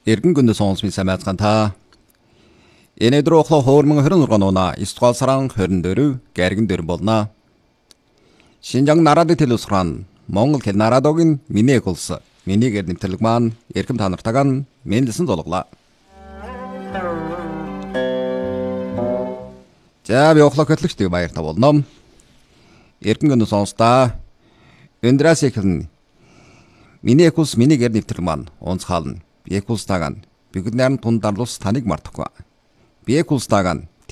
Эргэн гүндэ сонсмын самайцхан та. Энэдрөө хло хоормон 26 нуна 9 дугаар сарын 24 гэргэн дөр болно. Шинжаан нарадын телевизран Монгол хэл нарадогийн миний улс минийгээр нэвтрэлэг маань эрхэм та нартайгаа мэндэлсэн зулглаа. За би охлоо хөтлөгчтэй баяртай болно. Эргэн гүндэ сонстаа өндрөөс ихлэн миний улс минийгээр нэвтрэлэг маань онцгойлно. Бекулстаган бүгд найран тундарлус таныг мартахгүй. Бекулстаган